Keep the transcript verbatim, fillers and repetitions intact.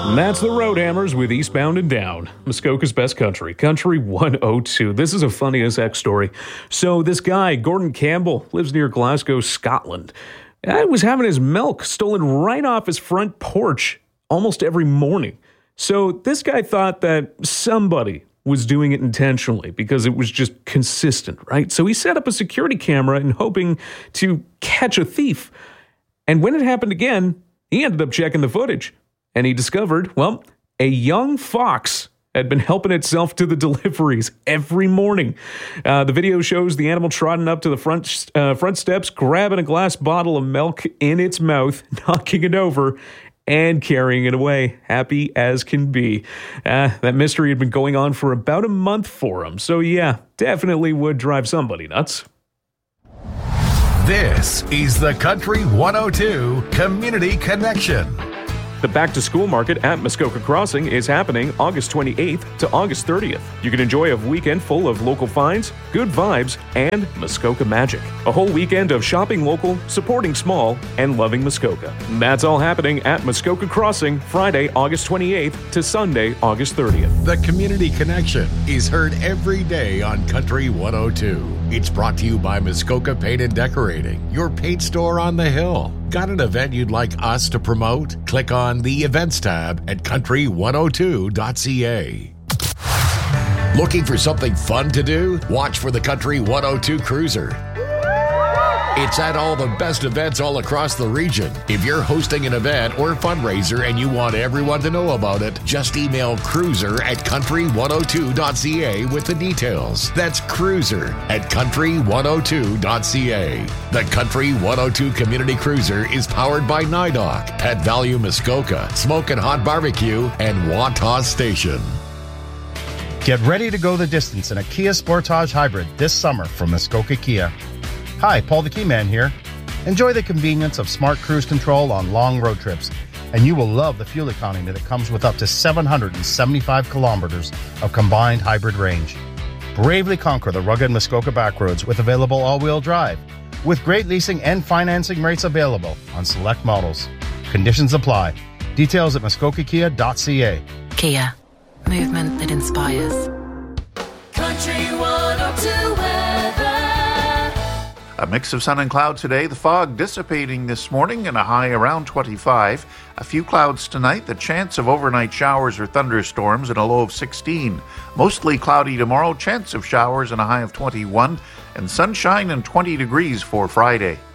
And that's the Roadhammers with Eastbound and Down. Muskoka's best country, Country one oh two. This is a funny as heck story. So this guy, Gordon Campbell, lives near Glasgow, Scotland. I was having his milk stolen right off his front porch almost every morning. So this guy thought that somebody was doing it intentionally because it was just consistent, right? So he set up a security camera and hoping to catch a thief. And when it happened again, he ended up checking the footage. And he discovered, well, a young fox had been helping itself to the deliveries every morning. Uh, the video shows the animal trotting up to the front uh, front steps, grabbing a glass bottle of milk in its mouth, knocking it over, and carrying it away, happy as can be. Uh, that mystery had been going on for about a month for him. So yeah, definitely would drive somebody nuts. This is the Country one oh two Community Connection. The back-to-school market at Muskoka Crossing is happening August twenty-eighth to August thirtieth. You can enjoy a weekend full of local finds, good vibes, and Muskoka magic. A whole weekend of shopping local, supporting small, and loving Muskoka. That's all happening at Muskoka Crossing Friday, August twenty-eighth to Sunday, August thirtieth. The Community Connection is heard every day on Country one oh two. It's brought to you by Muskoka Paint and Decorating, your paint store on the hill. Got an event you'd like us to promote? Click on the Events tab at country one oh two dot c a. Looking for something fun to do? Watch for the Country one oh two Cruiser. It's at all the best events all across the region. If you're hosting an event or fundraiser and you want everyone to know about it, just email cruiser at country one oh two dot c a with the details. That's cruiser at country one oh two dot c a. The Country one oh two Community Cruiser is powered by NIDOC, Pet Value Muskoka, Smokin' Hot Barbecue, and Wantagh Station. Get ready to go the distance in a Kia Sportage Hybrid this summer from Muskoka Kia. Hi, Paul the Keyman here. Enjoy the convenience of smart cruise control on long road trips, and you will love the fuel economy that comes with up to seven hundred seventy-five kilometers of combined hybrid range. Bravely conquer the rugged Muskoka backroads with available all-wheel drive, with great leasing and financing rates available on select models. Conditions apply. Details at muskoka kia dot c a. Kia. Movement that inspires. Country one oh two weather. A mix of sun and cloud today, the fog dissipating this morning and a high around twenty-five. A few clouds tonight, the chance of overnight showers or thunderstorms and a low of sixteen. Mostly cloudy tomorrow, chance of showers and a high of twenty-one. And sunshine and twenty degrees for Friday.